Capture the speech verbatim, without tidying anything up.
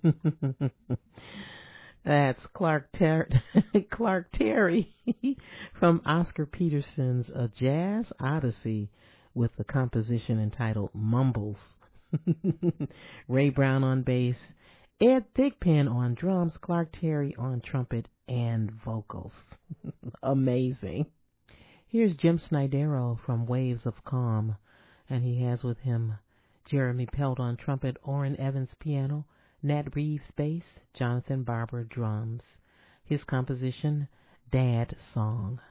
That's Clark Ter- Clark Terry from Oscar Peterson's A Jazz Odyssey with the composition entitled Mumbles. Ray Brown on bass, Ed Thigpen on drums, Clark Terry on trumpet and vocals. Amazing. Here's Jim Snydero from Waves of Calm, and he has with him Jeremy Pelt on trumpet, Orrin Evans piano, Nat Reeves bass, Jonathan Barber drums. His composition, Dad Song.